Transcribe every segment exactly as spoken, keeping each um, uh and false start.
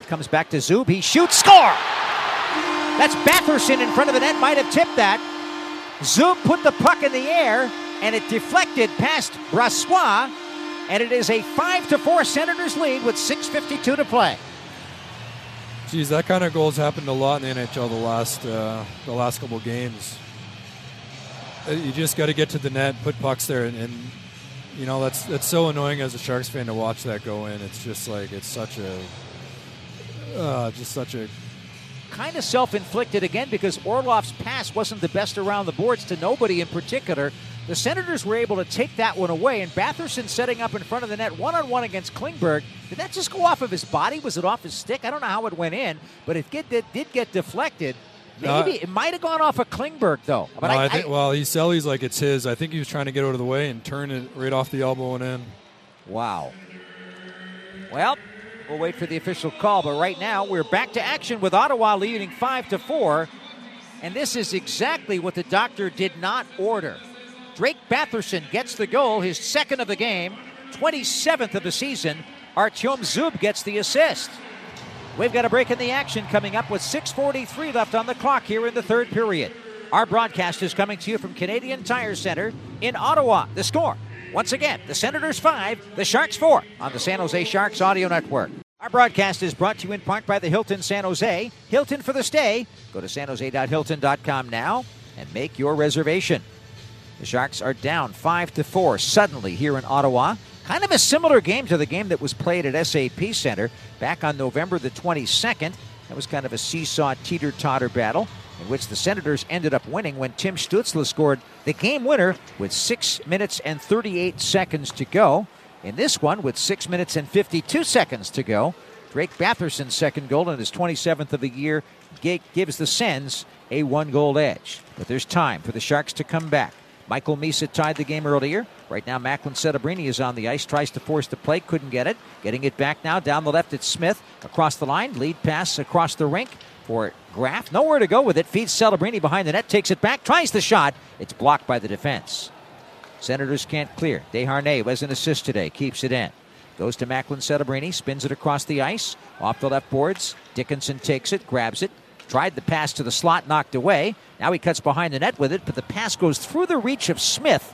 comes back to Zub. He shoots, score! That's Batherson in front of the net, might have tipped that. Zub put the puck in the air, and it deflected past Brassois, and it is a five to four Senators lead with six fifty-two to play. Geez, that kind of goal has happened a lot in the N H L the last uh, the last couple games. You just got to get to the net, put pucks there, and, and you know that's that's so annoying as a Sharks fan to watch that go in. It's just like it's such a uh, just such a kind of self-inflicted again because Orlov's pass wasn't the best around the boards to nobody in particular. The Senators were able to take that one away, and Batherson setting up in front of the net one-on-one against Klingberg. Did that just go off of his body? Was it off his stick? I don't know how it went in, but it did, it did get deflected. Maybe no, it might have gone off of Klingberg, though. But no, I, I think, I, well, he sellies like it's his. I think he was trying to get out of the way and turn it right off the elbow and in. Wow. Well, we'll wait for the official call, but right now we're back to action with Ottawa leading five to four, and this is exactly what the doctor did not order. Drake Batherson gets the goal, his second of the game, twenty-seventh of the season. Artyom Zub gets the assist. We've got a break in the action coming up with six forty-three left on the clock here in the third period. Our broadcast is coming to you from Canadian Tire Center in Ottawa. The score, once again, the Senators five, the Sharks four on the San Jose Sharks Audio Network. Our broadcast is brought to you in part by the Hilton San Jose. Hilton for the stay. Go to san jose dot hilton dot com now and make your reservation. The Sharks are down five to four suddenly here in Ottawa. Kind of a similar game to the game that was played at S A P Center back on November the twenty-second. That was kind of a seesaw teeter-totter battle in which the Senators ended up winning when Tim Stützle scored the game winner with six minutes and thirty-eight seconds to go. In this one, with six minutes and fifty-two seconds to go, Drake Batherson's second goal and his twenty-seventh of the year gives the Sens a one-goal edge. But there's time for the Sharks to come back. Michael Misa tied the game earlier. Right now, Macklin Setebrini is on the ice, tries to force the play, couldn't get it. Getting it back now, down the left, it's Smith. Across the line, lead pass across the rink for Graf. Nowhere to go with it, feeds Setebrini behind the net, takes it back, tries the shot. It's blocked by the defense. Senators can't clear. Desharnais has an assist today, keeps it in. Goes to Macklin Setebrini, spins it across the ice, off the left boards. Dickinson takes it, grabs it. Tried the pass to the slot, knocked away. Now he cuts behind the net with it, but the pass goes through the reach of Smith,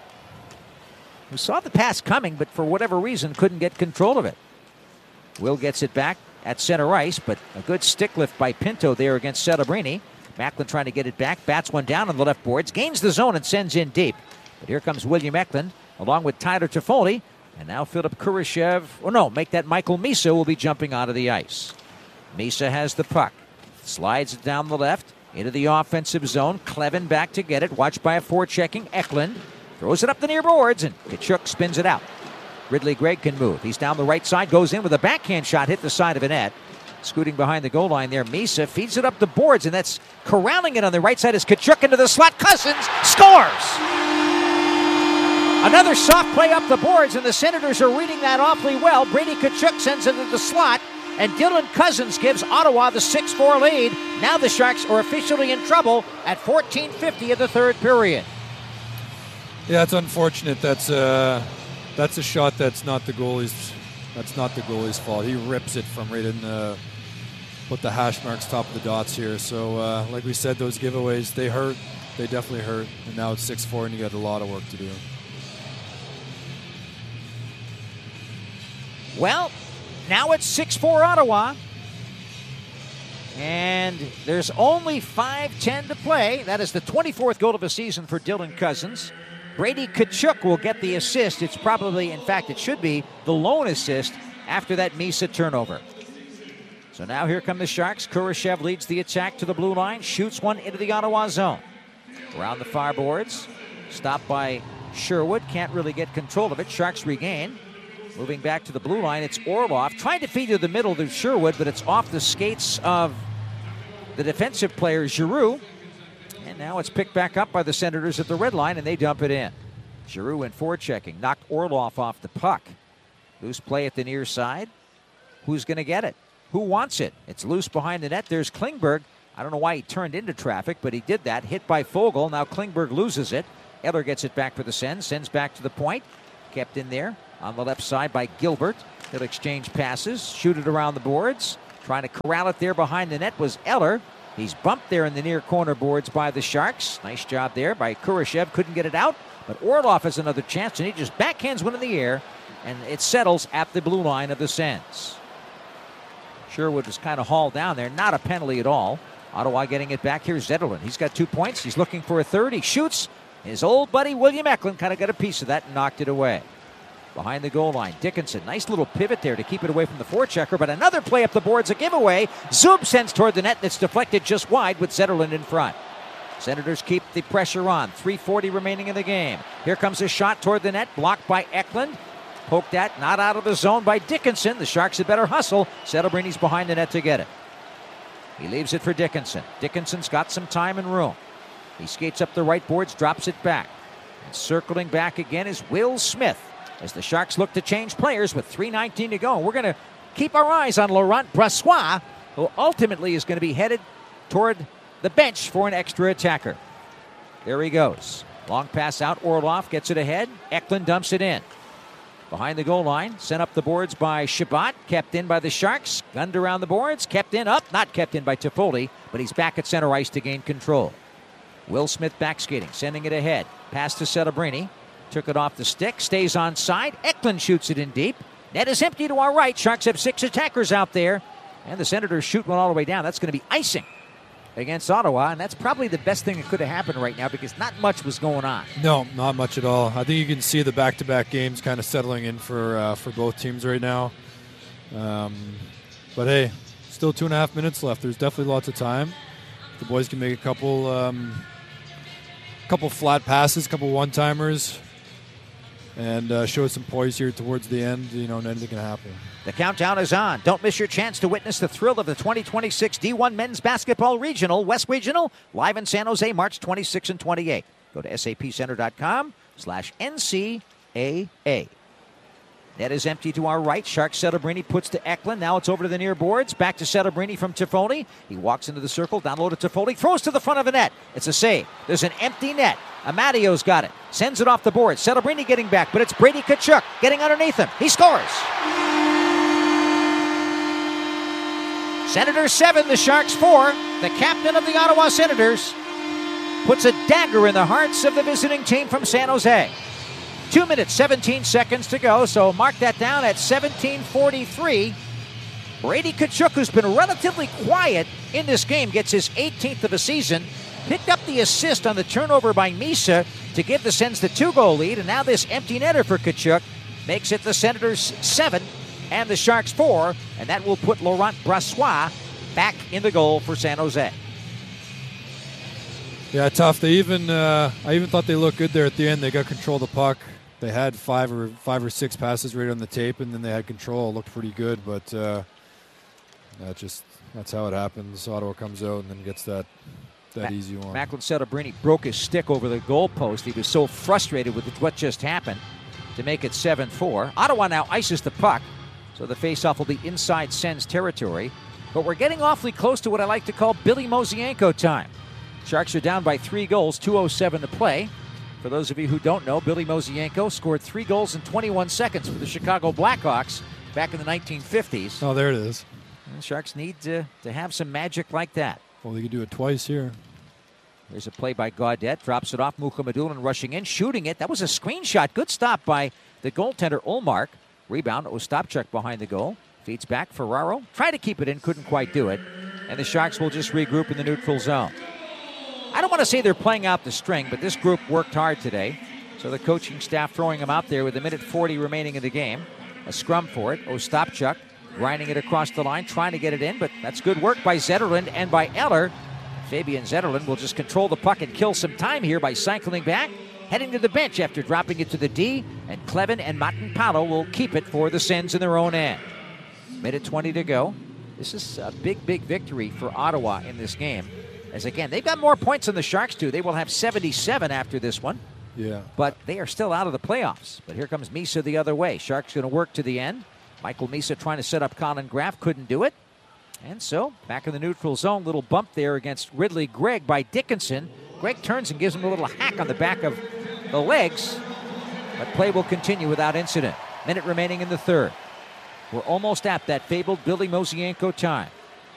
who saw the pass coming, but for whatever reason couldn't get control of it. Will gets it back at center ice, but a good stick lift by Pinto there against Setebrini. Macklin trying to get it back, bats one down on the left boards, gains the zone and sends in deep. But here comes William Eklund, along with Tyler Toffoli, and now Philip Kurashev. Oh no, make that Michael Misa will be jumping onto the ice. Misa has the puck. Slides it down the left into the offensive zone. Clevin back to get it. Watched by a forechecking Eklund. Throws it up the near boards, and Tkachuk spins it out. Ridley Gregg can move. He's down the right side. Goes in with a backhand shot. Hit the side of a net. Scooting behind the goal line there. Misa feeds it up the boards, and that's corralling it on the right side as Tkachuk into the slot. Cousins scores! Another soft play up the boards, and the Senators are reading that awfully well. Brady Tkachuk sends it into the slot. And Dylan Cousins gives Ottawa the six four lead. Now the Sharks are officially in trouble at fourteen fifty of the third period. Yeah, it's unfortunate. That's uh, that's a shot that's not the goalie's. That's not the goalie's fault. He rips it from right in the, put the hash marks top of the dots here. So, uh, like we said, those giveaways, they hurt. They definitely hurt. And now it's six four, and you got a lot of work to do. Well, now it's six four Ottawa, and there's only five ten to play. That is the twenty-fourth goal of the season for Dylan Cousins. Brady Tkachuk will get the assist. It's probably, in fact, it should be the lone assist after that Misa turnover. So now here come the Sharks. Kurashev leads the attack to the blue line, shoots one into the Ottawa zone. Around the far boards, stopped by Sherwood, can't really get control of it. Sharks regain. Moving back to the blue line, it's Orlov. Trying to feed to the middle to Sherwood, but it's off the skates of the defensive player, Giroux. And now it's picked back up by the Senators at the red line, and they dump it in. Giroux in forechecking, knocked Orlov off the puck. Loose play at the near side. Who's going to get it? Who wants it? It's loose behind the net. There's Klingberg. I don't know why he turned into traffic, but he did that. Hit by Foegele. Now Klingberg loses it. Eller gets it back for the Sens. Sends back to the point. Kept in there on the left side by Gilbert. He'll exchange passes, shoot it around the boards. Trying to corral it there behind the net was Eller. He's bumped there in the near corner boards by the Sharks. Nice job there by Kurashev. Couldn't get it out, but Orlov has another chance, and he just backhands one in the air, and it settles at the blue line of the Sens. Sherwood was kind of hauled down there. Not a penalty at all. Ottawa getting it back. Here's Zetterlund. He's got two points. He's looking for a third. He shoots. His old buddy William Eklund kind of got a piece of that and knocked it away. Behind the goal line, Dickinson. Nice little pivot there to keep it away from the forechecker, but another play up the boards, a giveaway. Zub sends toward the net, and it's deflected just wide with Zetterlund in front. Senators keep the pressure on. three forty remaining in the game. Here comes a shot toward the net, blocked by Eklund. Poked at, not out of the zone by Dickinson. The Sharks had better hustle. Settlebrini's behind the net to get it. He leaves it for Dickinson. Dickinson's got some time and room. He skates up the right boards, drops it back. And circling back again is Will Smith as the Sharks look to change players with three nineteen to go. We're going to keep our eyes on Laurent Brossoit, who ultimately is going to be headed toward the bench for an extra attacker. There he goes. Long pass out. Orlov gets it ahead. Eklund dumps it in. Behind the goal line, sent up the boards by Shabbat, kept in by the Sharks, gunned around the boards, kept in up, not kept in by Toffoli, but he's back at center ice to gain control. Will Smith back skating, sending it ahead. Pass to Settebrini, took it off the stick, stays on side. Eklund shoots it in deep. Net is empty to our right. Sharks have six attackers out there, and the Senators shoot one all the way down. That's going to be icing against Ottawa, and that's probably the best thing that could have happened right now because not much was going on. No, not much at all. I think you can see the back-to-back games kind of settling in for uh, for both teams right now. Um, but hey, still two and a half minutes left. There's definitely lots of time. The boys can make a couple, um, couple flat passes, couple one-timers, and uh, show some poise here towards the end. You know, and anything can happen. The countdown is on. Don't miss your chance to witness the thrill of the twenty twenty-six D one Men's Basketball Regional, West Regional, live in San Jose, March twenty-sixth and twenty-eighth. Go to sapcenter.com slash NCAA. Net is empty to our right. Sharks Settebrini puts to Eklund. Now it's over to the near boards. Back to Settebrini from Toffoli. He walks into the circle. Down low to Toffoli. Throws to the front of the net. It's a save. There's an empty net. Amadio's got it. Sends it off the board. Settebrini getting back, but it's Brady Tkachuk getting underneath him. He scores. Senators seven, the Sharks four. The captain of the Ottawa Senators puts a dagger in the hearts of the visiting team from San Jose. Two minutes, seventeen seconds to go, so mark that down at seventeen forty-three. Brady Tkachuk, who's been relatively quiet in this game, gets his eighteenth of the season. Picked up the assist on the turnover by Misa to give the Sens the two-goal lead, and now this empty netter for Tkachuk makes it the Senators seven and the Sharks four, and that will put Laurent Brossoit back in the goal for San Jose. Yeah, tough. They even uh, I even thought they looked good there at the end. They got control of the puck. They had five or five or six passes right on the tape, and then they had control. It looked pretty good, but uh, that just that's how it happens. Ottawa comes out and then gets that that Ma- easy one. Macklin Settebrini broke his stick over the goalpost. He was so frustrated with what just happened to make it seven four. Ottawa now ices the puck, so the faceoff will be inside Sens territory. But we're getting awfully close to what I like to call Billy Mosienko time. Sharks are down by three goals, two oh seven to play. For those of you who don't know, Billy Mosienko scored three goals in twenty-one seconds for the Chicago Blackhawks back in the nineteen fifties. Oh, there it is. And the Sharks need to, to have some magic like that. Well, they could do it twice here. There's a play by Gaudette. Drops it off. Mukhamadullin rushing in, shooting it. That was a screenshot. Good stop by the goaltender, Ullmark. Rebound. Ostapchuk behind the goal. Feeds back. Ferraro. Tried to keep it in. Couldn't quite do it. And the Sharks will just regroup in the neutral zone. I don't want to say they're playing out the string, but this group worked hard today. So the coaching staff throwing them out there with a minute forty remaining in the game. A scrum for it. Ostapchuk grinding it across the line, trying to get it in, but that's good work by Zetterlund and by Eller. Fabian Zetterlund will just control the puck and kill some time here by cycling back, heading to the bench after dropping it to the D, and Clevin and Matenpalo will keep it for the Sens in their own end. Minute twenty to go. This is a big, big victory for Ottawa in this game. As again, they've got more points than the Sharks do. They will have seventy-seven after this one. Yeah. But they are still out of the playoffs. But here comes Misa the other way. Sharks going to work to the end. Michael Misa trying to set up Colin Graff. Couldn't do it. And so, back in the neutral zone. Little bump there against Ridley Gregg by Dickinson. Gregg turns and gives him a little hack on the back of the legs. But play will continue without incident. Minute remaining in the third. We're almost at that fabled Billy Mosienko time.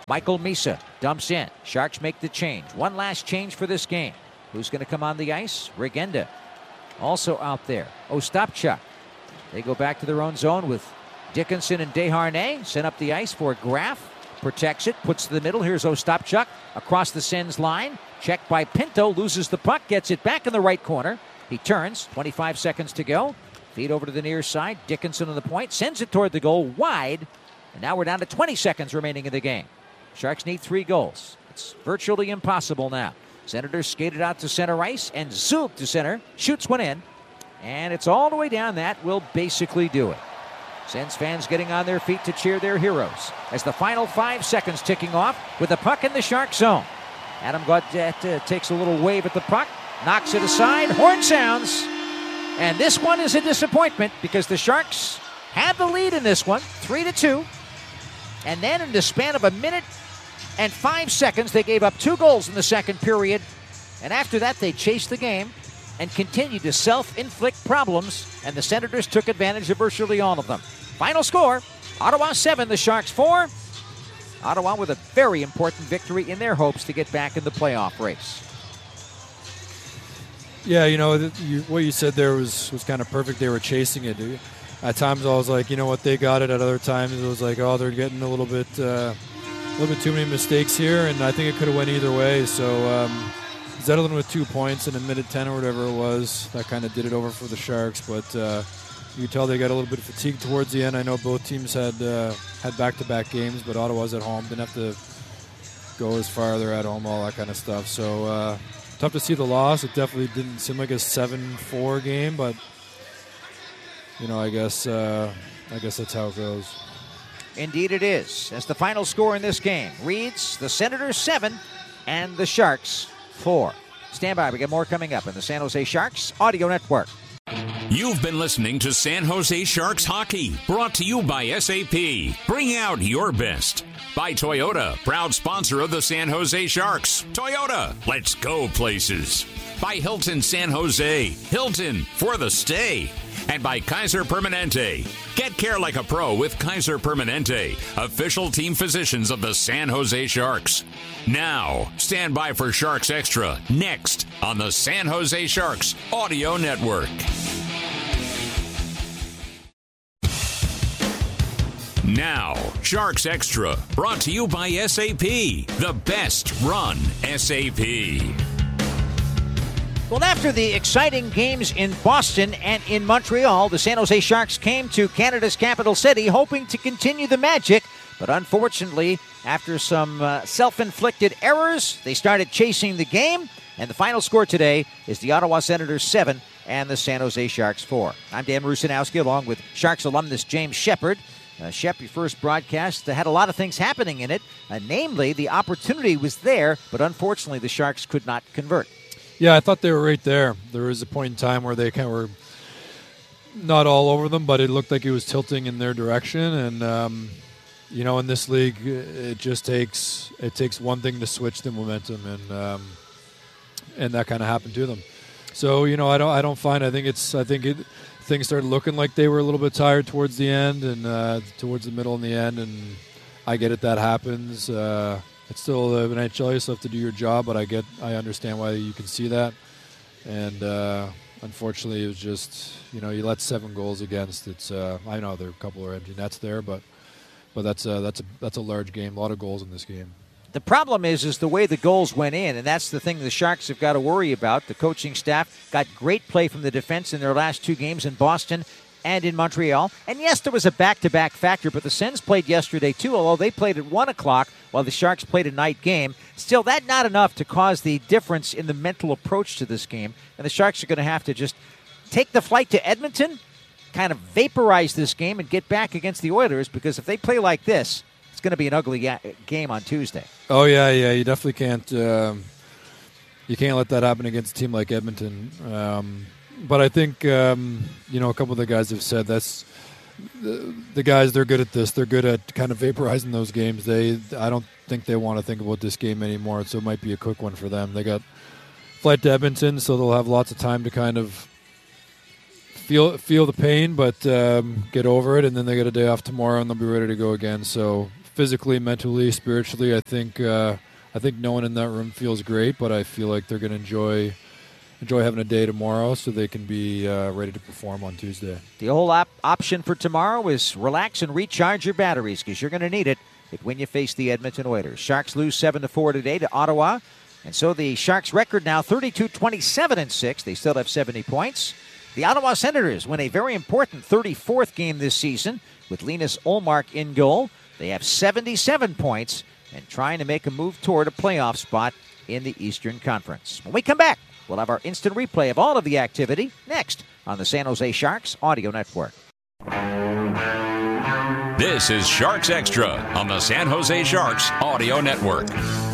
Michael Misa dumps in. Sharks make the change. One last change for this game. Who's going to come on the ice? Regenda. Also out there. Ostapchuk. They go back to their own zone with Dickinson and Desharnais. Sent up the ice for Graf. Protects it. Puts to the middle. Here's Ostapchuk. Across the Sens line. Checked by Pinto. Loses the puck. Gets it back in the right corner. He turns. twenty-five seconds to go. Feed over to the near side. Dickinson on the point. Sends it toward the goal. Wide. And now we're down to twenty seconds remaining in the game. Sharks need three goals. It's virtually impossible now. Senators skated out to center ice, and Zug to center. Shoots one in. And it's all the way down. That will basically do it. Sens fans getting on their feet to cheer their heroes as the final five seconds ticking off with the puck in the Shark zone. Adam Gaudette uh, takes a little wave at the puck, knocks it aside. Horn sounds. And this one is a disappointment because the Sharks had the lead in this one, three to two. And then in the span of a minute and five seconds, they gave up two goals in the second period. And after that, they chased the game and continued to self-inflict problems. And the Senators took advantage of virtually all of them. Final score, Ottawa seven, the Sharks four. Ottawa with a very important victory in their hopes to get back in the playoff race. Yeah, you know, you, what you said there was, was kind of perfect. They were chasing it. At times I was like, you know what, they got it. At other times it was like, oh, they're getting a little bit uh, a little bit too many mistakes here, and I think it could have went either way. So um, Zetterlund with two points in a minute ten or whatever it was, that kind of did it over for the Sharks. But uh, you could tell they got a little bit fatigued towards the end. I know both teams had uh, had back-to-back games, but Ottawa's at home. Didn't have to go as far. They're at home, all that kind of stuff. So uh, tough to see the loss. It definitely didn't seem like a seven four game, but you know, I guess uh, I guess that's how it goes. Indeed it is. As the final score in this game reads, the Senators seven and the Sharks four. Stand by. We got more coming up in the San Jose Sharks Audio Network. You've been listening to San Jose Sharks Hockey, brought to you by S A P. Bring out your best. By Toyota, proud sponsor of the San Jose Sharks. Toyota, let's go places. By Hilton San Jose. Hilton, for the stay. And by Kaiser Permanente. Get care like a pro with Kaiser Permanente, official team physicians of the San Jose Sharks. Now, stand by for Sharks Extra, next on the San Jose Sharks Audio Network. Now, Sharks Extra, brought to you by S A P, the best run S A P. Well, after the exciting games in Boston and in Montreal, the San Jose Sharks came to Canada's capital city hoping to continue the magic. But unfortunately, after some uh, self-inflicted errors, they started chasing the game. And the final score today is the Ottawa Senators seven and the San Jose Sharks four. I'm Dan Rusanowski along with Sharks alumnus James Shepard. Uh, Shep, your first broadcast uh, had a lot of things happening in it. Uh, namely, the opportunity was there, but unfortunately the Sharks could not convert. Yeah, I thought they were right there. There was a point in time where they kind of were not all over them, but it looked like it was tilting in their direction. And um, you know, in this league, it just takes it takes one thing to switch the momentum, and um, and that kind of happened to them. So you know, I don't I don't find I think it's I think it things started looking like they were a little bit tired towards the end and uh, towards the middle and the end, and I get it, that happens. Uh, It's still uh, an N H L, you still have to do your job, but I get, I understand why you can see that. And uh, unfortunately, it was just, you know, you let seven goals against. It's, uh, I know there are a couple of empty nets there, but but that's a, that's a that's a large game. A lot of goals in this game. The problem is, is the way the goals went in, and that's the thing the Sharks have got to worry about. The coaching staff got great play from the defense in their last two games in Boston and in Montreal. And yes, there was a back-to-back factor, but the Sens played yesterday too, although they played at one o'clock while the Sharks played a night game. Still, that's not enough to cause the difference in the mental approach to this game. And the Sharks are going to have to just take the flight to Edmonton, kind of vaporize this game, and get back against the Oilers, because if they play like this, it's going to be an ugly ga- game on Tuesday. Oh, yeah, yeah. You definitely can't, um, you can't let that happen against a team like Edmonton. Um But I think, um, you know, a couple of the guys have said that's the, the guys, they're good at this. They're good at kind of vaporizing those games. They, I don't think they want to think about this game anymore, so it might be a quick one for them. They got flight to Edmonton, so they'll have lots of time to kind of feel feel the pain, but um, get over it, and then they get a day off tomorrow, and they'll be ready to go again. So physically, mentally, spiritually, I think uh, I think no one in that room feels great, but I feel like they're going to enjoy enjoy having a day tomorrow so they can be uh, ready to perform on Tuesday. The whole op- option for tomorrow is relax and recharge your batteries because you're going to need it when you face the Edmonton Oilers. Sharks lose seven to four today to Ottawa, and so the Sharks' record now thirty-two twenty-seven and six. They still have seventy points. The Ottawa Senators win a very important thirty-fourth game this season with Linus Ullmark in goal. They have seventy-seven points and trying to make a move toward a playoff spot in the Eastern Conference. When we come back, we'll have our instant replay of all of the activity next on the San Jose Sharks Audio Network. This is Sharks Extra on the San Jose Sharks Audio Network.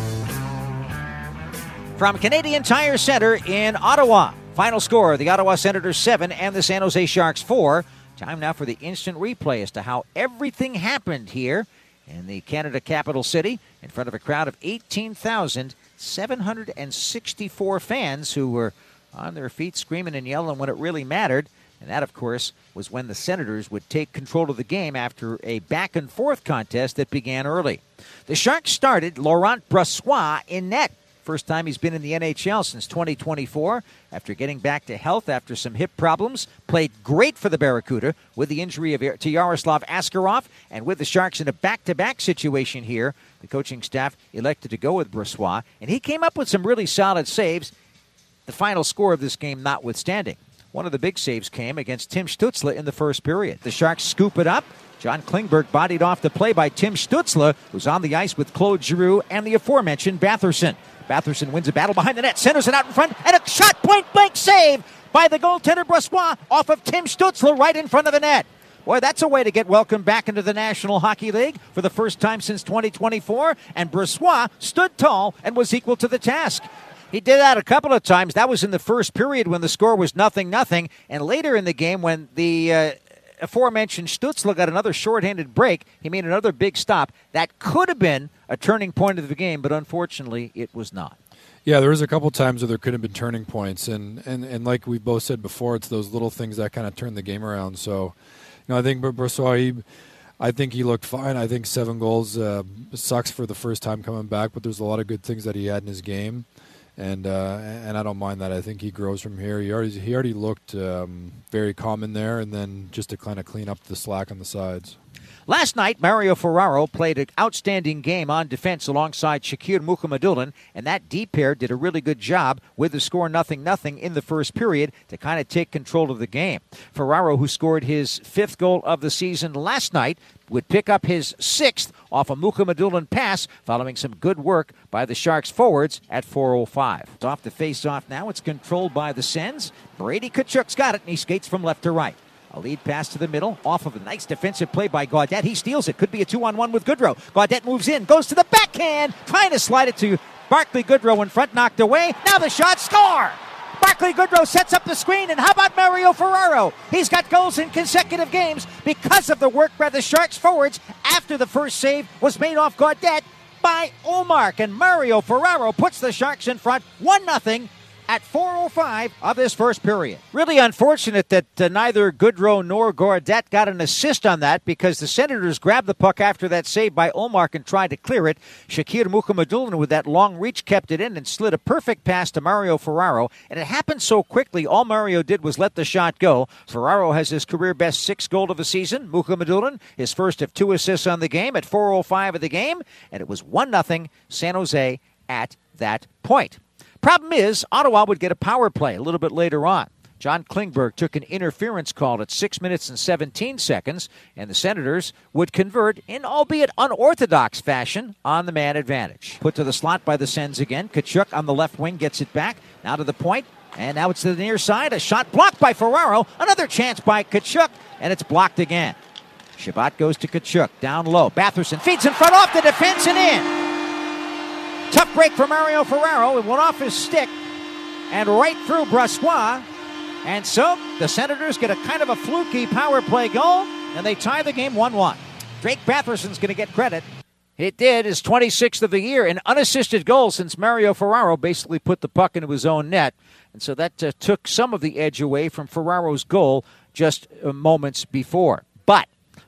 From Canadian Tire Center in Ottawa, final score, the Ottawa Senators seven and the San Jose Sharks four. Time now for the instant replay as to how everything happened here in the Canada capital city in front of a crowd of eighteen thousand seven hundred sixty-four fans who were on their feet screaming and yelling when it really mattered. And that, of course, was when the Senators would take control of the game after a back-and-forth contest that began early. The Sharks started Laurent Brossoit in net. First time he's been in the N H L since twenty twenty-four. After getting back to health after some hip problems, played great for the Barracuda with the injury of, to Yaroslav Askarov. And with the Sharks in a back-to-back situation here, the coaching staff elected to go with Brossoit. And he came up with some really solid saves, the final score of this game notwithstanding. One of the big saves came against Tim Stützle in the first period. The Sharks scoop it up. John Klingberg bodied off the play by Tim Stützle, who's on the ice with Claude Giroux and the aforementioned Batherson. Batherson wins a battle behind the net, centers it out in front, and a shot point-blank save by the goaltender Brossoit off of Tim Stützle right in front of the net. Boy, that's a way to get welcomed back into the National Hockey League for the first time since twenty twenty-four, and Brossoit stood tall and was equal to the task. He did that a couple of times. That was in the first period when the score was nothing nothing, and later in the game when the uh, aforementioned Stützle got another shorthanded break, he made another big stop. That could have been a turning point of the game, but unfortunately it was not. Yeah, there was a couple times where there could have been turning points, and, and, and like we both said before, it's those little things that kind of turn the game around. So, you know, I think Brossoit, he, I think he looked fine. I think seven goals uh, sucks for the first time coming back, but there's a lot of good things that he had in his game. And uh, and I don't mind that. I think he grows from here. He already he already looked um, very calm in there, and then just to kind of clean up the slack on the sides. Last night, Mario Ferraro played an outstanding game on defense alongside Shakir Mukhamadullin, and that D pair did a really good job with the score nothing nothing in the first period to kind of take control of the game. Ferraro, who scored his fifth goal of the season last night, would pick up his sixth off a Mukhamadullin pass following some good work by the Sharks forwards at four oh five. It's off the face-off now. It's controlled by the Sens. Brady Tkachuk's got it, and he skates from left to right. A lead pass to the middle, off of a nice defensive play by Gaudette. He steals it. Could be a two-on-one with Goodrow. Gaudette moves in, goes to the backhand, trying to slide it to Barclay Goodrow in front, knocked away. Now the shot, score! Barclay Goodrow sets up the screen, and how about Mario Ferraro? He's got goals in consecutive games because of the work by the Sharks forwards after the first save was made off Gaudette by Ullmark. And Mario Ferraro puts the Sharks in front one nothing at four oh five of this first period. Really unfortunate that uh, neither Goodrow nor Gaudette got an assist on that because the Senators grabbed the puck after that save by Ullmark and tried to clear it. Shakir Mukhamadullin with that long reach kept it in and slid a perfect pass to Mario Ferraro, and it happened so quickly all Mario did was let the shot go. Ferraro has his career-best sixth goal of the season. Mukhamadullin, his first of two assists on the game at four oh five of the game, and it was one nothing San Jose at that point. Problem is, Ottawa would get a power play a little bit later on. John Klingberg took an interference call at six minutes and seventeen seconds, and the Senators would convert in albeit unorthodox fashion on the man advantage. Put to the slot by the Sens again. Tkachuk on the left wing gets it back. Now to the point, and now it's to the near side. A shot blocked by Ferraro. Another chance by Tkachuk, and it's blocked again. Shabbat goes to Tkachuk, down low. Batherson feeds in front off the defense and in. Tough break for Mario Ferraro. It went off his stick and right through Brossoit. And so the Senators get a kind of a fluky power play goal, and they tie the game one one. Drake Batherson's going to get credit. It did his twenty-sixth of the year, an unassisted goal since Mario Ferraro basically put the puck into his own net. And so that uh, took some of the edge away from Ferraro's goal just uh, moments before. But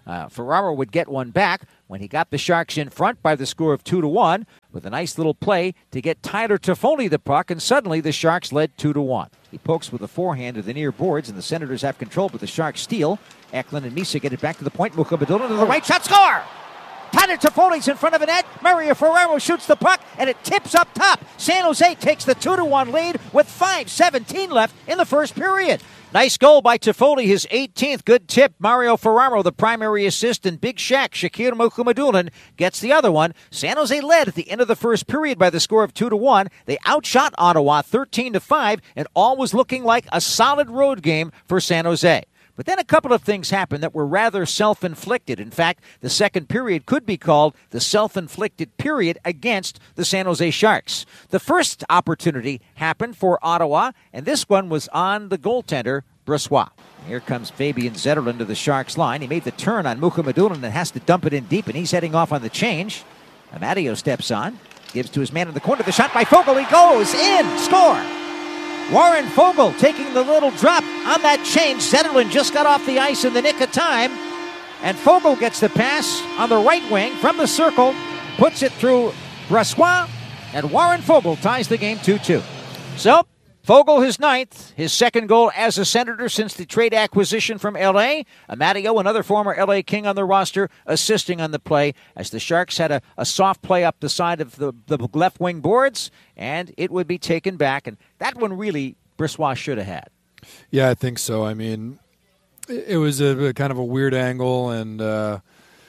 Uh, Ferraro would get one back when he got the Sharks in front by the score of two to one with a nice little play to get Tyler Toffoli the puck, and suddenly the Sharks led two to one. He pokes with a forehand to the near boards, and the Senators have control, but the Sharks steal. Eklund and Misa get it back to the point. Mukhamadullin to the right shot, score! Tyler Toffoli's in front of the net. Mario Ferraro shoots the puck, and it tips up top. San Jose takes the two to one lead with five seventeen left in the first period. Nice goal by Toffoli, his eighteenth. Good tip. Mario Ferraro, the primary assist, and Big Shaq, Shakir Mukhamadullin, gets the other one. San Jose led at the end of the first period by the score of two to one. They outshot Ottawa thirteen to five, and all was looking like a solid road game for San Jose. But then a couple of things happened that were rather self-inflicted. In fact, the second period could be called the self-inflicted period against the San Jose Sharks. The first opportunity happened for Ottawa, and this one was on the goaltender, Brossoit. Here comes Fabian Zetterlund to the Sharks line. He made the turn on Mukhamadullin and has to dump it in deep, and he's heading off on the change. Amadio steps on, gives to his man in the corner. The shot by Foegele. He goes in. Score! Warren Foegele taking the little drop on that change. Zetterlund just got off the ice in the nick of time. And Foegele gets the pass on the right wing from the circle, puts it through Brossoit, and Warren Foegele ties the game two two. So, Foegele his ninth, his second goal as a Senator since the trade acquisition from L A. Amadio, another former L A King on the roster, assisting on the play as the Sharks had a, a soft play up the side of the, the left wing boards, and it would be taken back. And that one really Brossoit should have had. Yeah, I think so. I mean, it, it was a, a kind of a weird angle, and uh,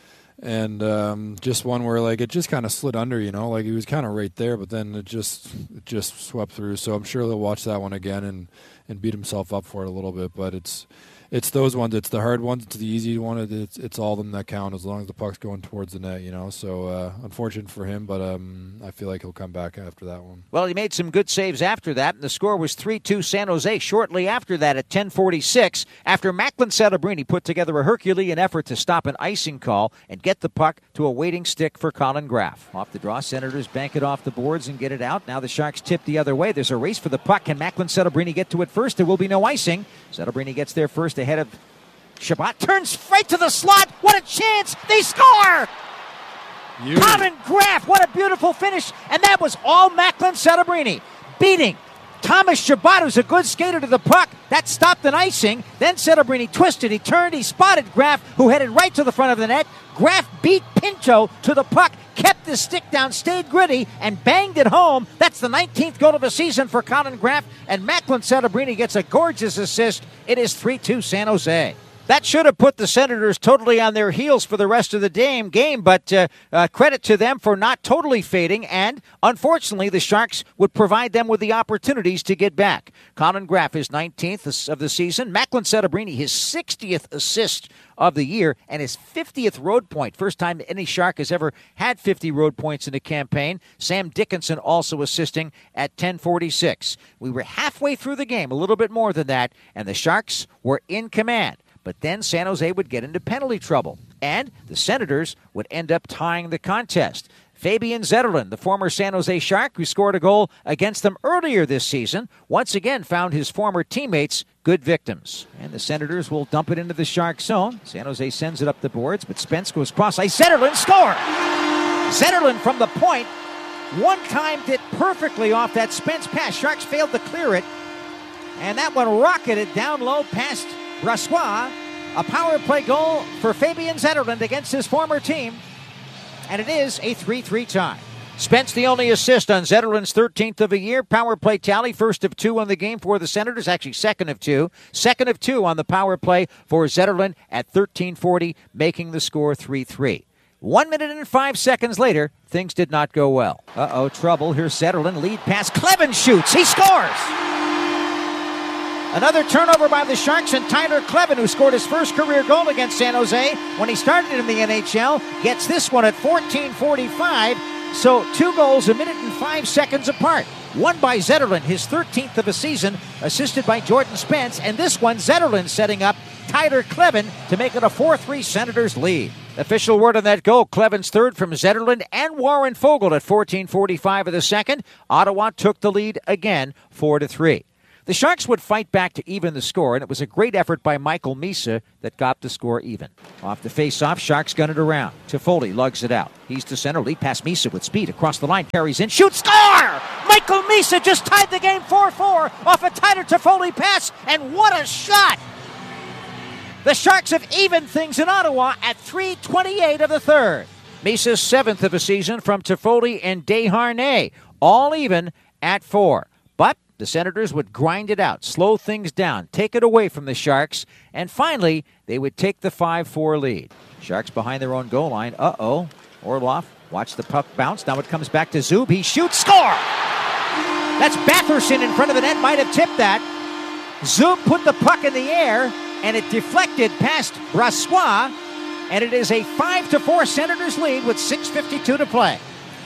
and um, just one where like it just kind of slid under, you know, like he was kind of right there, but then it just it just swept through. So I'm sure he'll watch that one again and, and beat himself up for it a little bit. But it's it's those ones. It's the hard ones. It's the easy one. It's it's all of them that count as long as the puck's going towards the net, you know. So uh, unfortunate for him, but um, I feel like he'll come back after that one. Well, he made some good saves after that, and the score was three two San Jose shortly after that at ten forty-six, after Macklin Celebrini put together a Herculean effort to stop an icing call and get the puck to a waiting stick for Colin Graf. Off the draw, Senators bank it off the boards and get it out. Now the Sharks tip the other way. There's a race for the puck. Can Macklin Celebrini get to it first? There will be no icing. Celebrini gets there first ahead of Chabot. Turns right to the slot. What a chance. They score! You. Colin Graf. What a beautiful finish. And that was all Macklin Celebrini. Beating Thomas Chabot, who's a good skater, to the puck. That stopped an icing. Then Celebrini twisted. He turned. He spotted Graf, who headed right to the front of the net. Graf beat Pinto to the puck, kept the stick down, stayed gritty, and banged it home. That's the nineteenth goal of the season for Colin Graf, and Macklin Celebrini gets a gorgeous assist. It is three two San Jose. That should have put the Senators totally on their heels for the rest of the game, game but uh, uh, credit to them for not totally fading, and unfortunately the Sharks would provide them with the opportunities to get back. Colin Graf, his nineteenth of the season. Macklin Celebrini, his sixtieth assist of the year, and his fiftieth road point. First time any Shark has ever had fifty road points in a campaign. Sam Dickinson also assisting at ten forty-six. We were halfway through the game, a little bit more than that, and the Sharks were in command. But then San Jose would get into penalty trouble, and the Senators would end up tying the contest. Fabian Zetterlund, the former San Jose Shark who scored a goal against them earlier this season, once again found his former teammates good victims. And the Senators will dump it into the Shark zone. San Jose sends it up the boards, but Spence goes cross-ice. Zetterlund score! Zetterlund from the point one-timed it perfectly off that Spence pass. Sharks failed to clear it, and that one rocketed down low past Brossoit. A power play goal for Fabian Zetterlund against his former team, and it is a three three tie. Spence the only assist on Zetterlund's thirteenth of a year. Power play tally, first of two on the game for the Senators, actually second of two. Second of two on the power play for Zetterlund at thirteen forty, making the score three three. One minute and five seconds later, things did not go well. Uh-oh, trouble. Here's Zetterlund, lead pass. Kleven shoots. He scores! Another turnover by the Sharks, and Tyler Kleven, who scored his first career goal against San Jose when he started in the N H L, gets this one at fourteen forty-five. So two goals a minute and five seconds apart. One by Zetterlund, his thirteenth of a season, assisted by Jordan Spence. And this one, Zetterlund setting up Tyler Kleven to make it a four three Senators lead. Official word on that goal, Kleven's third from Zetterlund and Warren Foegele at fourteen forty-five of the second. Ottawa took the lead again, four to three. The Sharks would fight back to even the score, and it was a great effort by Michael Misa that got the score even. Off the face-off, Sharks gun it around. Toffoli lugs it out. He's to center, lead past Misa with speed. Across the line, carries in, shoots, score! Michael Misa just tied the game four four off a Tyler Toffoli pass, and what a shot! The Sharks have evened things in Ottawa at three twenty-eight of the third. Misa's seventh of the season from Toffoli and Desharnais, all even at four. But the Senators would grind it out, slow things down, take it away from the Sharks, and finally, they would take the five four lead. Sharks behind their own goal line. Uh-oh. Orlov, watch the puck bounce. Now it comes back to Zub. He shoots, score! That's Batherson in front of the net, might have tipped that. Zub put the puck in the air, and it deflected past Brassois, and it is a five to four Senators lead with six fifty-two to play.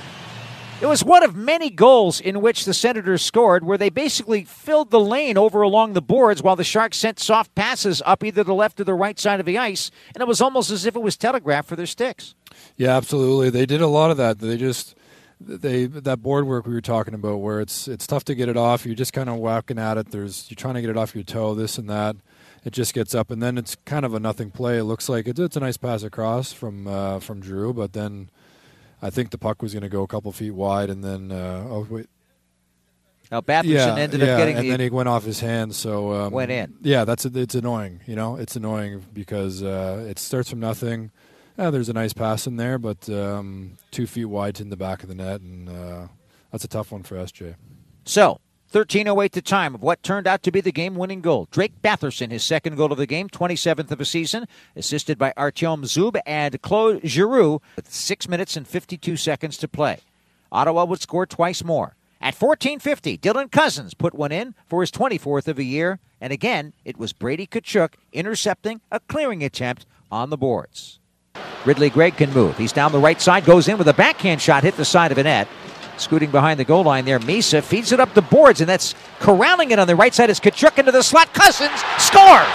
It was one of many goals in which the Senators scored where they basically filled the lane over along the boards while the Sharks sent soft passes up either the left or the right side of the ice, and it was almost as if it was telegraphed for their sticks. Yeah, absolutely. They did a lot of that. They just they that board work we were talking about where it's it's tough to get it off. You're just kind of whacking at it. There's you're trying to get it off your toe, this and that. It just gets up, and then it's kind of a nothing play. It looks like it's, it's a nice pass across from uh, from Drew, but then I think the puck was going to go a couple feet wide, and then uh, oh wait, now Batherson yeah, ended yeah, up getting and the, then he went off his hands, so um, went in. Yeah, that's it's annoying. You know, it's annoying because uh, it starts from nothing. Yeah, there's a nice pass in there, but um, two feet wide in the back of the net, and uh, that's a tough one for S J. So, thirteen oh eight to time of what turned out to be the game-winning goal. Drake Batherson, his second goal of the game, twenty-seventh of a season, assisted by Artyom Zub and Claude Giroux with six minutes and fifty-two seconds to play. Ottawa would score twice more. At fourteen fifty, Dylan Cousins put one in for his twenty-fourth of the year, and again, it was Brady Tkachuk intercepting a clearing attempt on the boards. Ridley Gregg can move. He's down the right side, goes in with a backhand shot, hit the side of a net. Scooting behind the goal line there, Misa feeds it up the boards, and that's corralling it on the right side as Tkachuk into the slot. Cousins scores!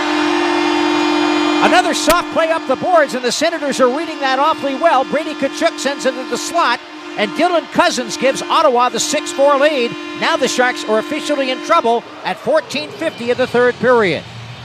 Another soft play up the boards, and the Senators are reading that awfully well. Brady Tkachuk sends it into the slot, and Dylan Cousins gives Ottawa the six four lead. Now the Sharks are officially in trouble at fourteen fifty of the third period.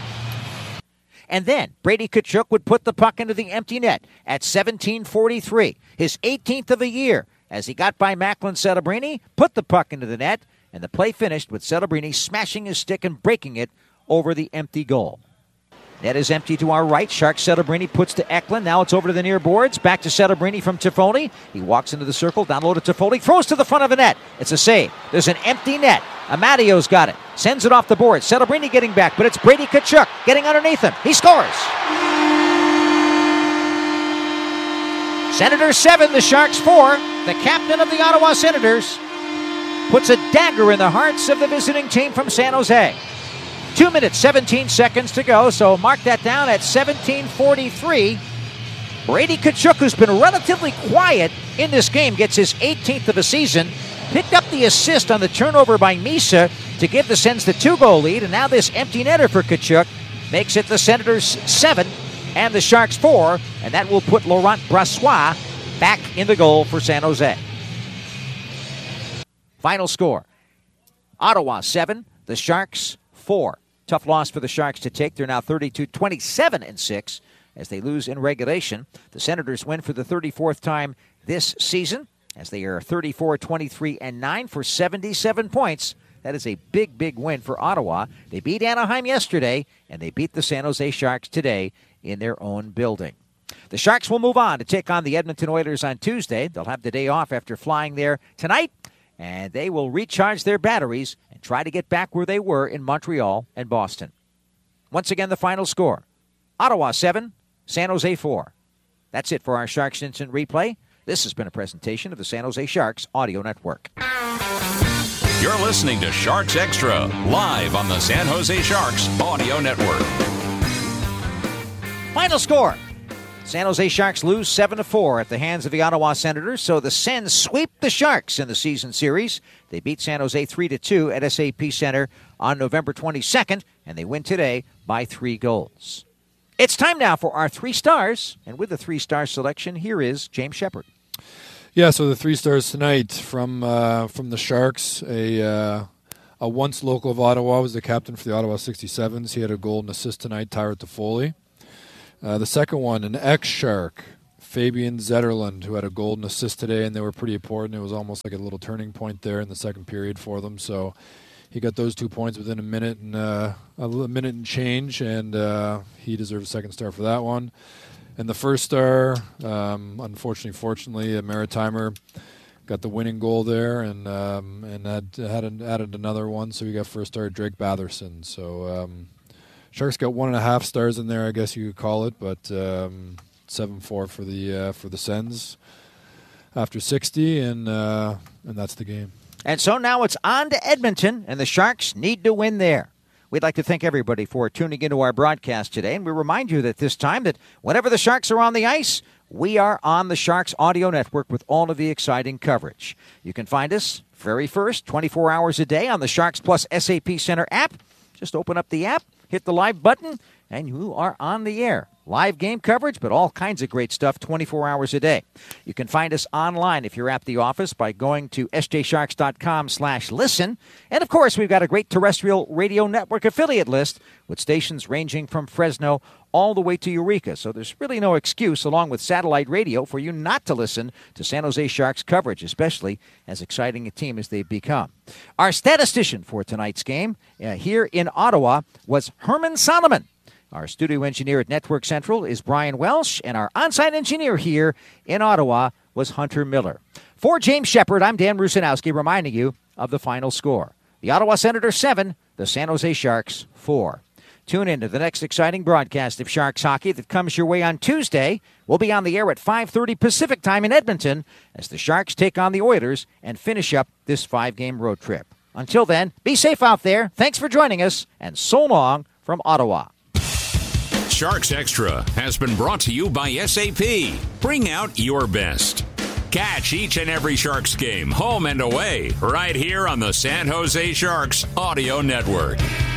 And then Brady Tkachuk would put the puck into the empty net at seventeen forty-three, his eighteenth of the year, as he got by Macklin Celebrini, put the puck into the net, and the play finished with Celebrini smashing his stick and breaking it over the empty goal. Net is empty to our right. Shark Celebrini puts to Eklund. Now it's over to the near boards. Back to Celebrini from Toffoli. He walks into the circle, down low to Toffoli, throws to the front of the net. It's a save. There's an empty net. Amadio's got it. Sends it off the board. Celebrini getting back, but it's Brady Tkachuk getting underneath him. He scores. Senators seven, the Sharks four. The captain of the Ottawa Senators puts a dagger in the hearts of the visiting team from San Jose. Two minutes, seventeen seconds to go, so mark that down at seventeen forty-three. Brady Tkachuk, who's been relatively quiet in this game, gets his eighteenth of the season. Picked up the assist on the turnover by Misa to give the Sens the two-goal lead, and now this empty netter for Tkachuk makes it the Senators seven and the Sharks four, and that will put Laurent Brassois back in the goal for San Jose. Final score, Ottawa seven, the Sharks four. Tough loss for the Sharks to take. They're now thirty-two twenty-seven and six as they lose in regulation. The Senators win for the thirty-fourth time this season as they are thirty-four twenty-three and nine for seventy-seven points. That is a big, big win for Ottawa. They beat Anaheim yesterday, and they beat the San Jose Sharks today in their own building. The Sharks will move on to take on the Edmonton Oilers on Tuesday. They'll have the day off after flying there tonight, and they will recharge their batteries and try to get back where they were in Montreal and Boston. Once again, the final score, Ottawa seven, San Jose four. That's it for our Sharks Instant Replay. This has been a presentation of the San Jose Sharks Audio Network. You're listening to Sharks Extra, live on the San Jose Sharks Audio Network. Final score, San Jose Sharks lose seven to four at the hands of the Ottawa Senators, so the Sens sweep the Sharks in the season series. They beat San Jose three to two at S A P Center on November twenty-second, and they win today by three goals. It's time now for our three stars, and with the three-star selection, here is James Shepard. Yeah, so the three stars tonight from uh, from the Sharks, a uh, a once local of Ottawa, was the captain for the Ottawa sixty-sevens. He had a goal and assist tonight, Tyler Toffoli. Uh, the second one, an ex-Shark, Fabian Zetterlund, who had a goal and assist today, and they were pretty important. It was almost like a little turning point there in the second period for them. So he got those two points within a minute and uh, a minute and change, and uh, he deserves a second star for that one. And the first star, um, unfortunately, fortunately, a Maritimer got the winning goal there, and um, and had had added another one, so we got first star Drake Batherson. So um, Sharks got one and a half stars in there, I guess you could call it, but um, seven four for the uh, for the Sens after sixty, and uh, and that's the game. And so now it's on to Edmonton, and the Sharks need to win there. We'd like to thank everybody for tuning into our broadcast today, and we remind you that this time that whenever the Sharks are on the ice, we are on the Sharks Audio Network with all of the exciting coverage. You can find us very first, twenty-four hours a day on the Sharks Plus S A P Center app. Just open up the app, hit the live button, and you are on the air. Live game coverage, but all kinds of great stuff twenty-four hours a day. You can find us online if you're at the office by going to s j sharks dot com slash listen. And, of course, we've got a great terrestrial radio network affiliate list with stations ranging from Fresno all the way to Eureka. So there's really no excuse, along with satellite radio, for you not to listen to San Jose Sharks coverage, especially as exciting a team as they've become. Our statistician for tonight's game uh, here in Ottawa was Herman Solomon. Our studio engineer at Network Central is Brian Welsh, and our on-site engineer here in Ottawa was Hunter Miller. For James Shepard, I'm Dan Rusanowski, reminding you of the final score. The Ottawa Senators seven, the San Jose Sharks four. Tune in to the next exciting broadcast of Sharks hockey that comes your way on Tuesday. We'll be on the air at five thirty Pacific time in Edmonton as the Sharks take on the Oilers and finish up this five-game road trip. Until then, be safe out there. Thanks for joining us, and so long from Ottawa. Sharks Extra has been brought to you by S A P. Bring out your best. Catch each and every Sharks game, home and away, right here on the San Jose Sharks Audio Network.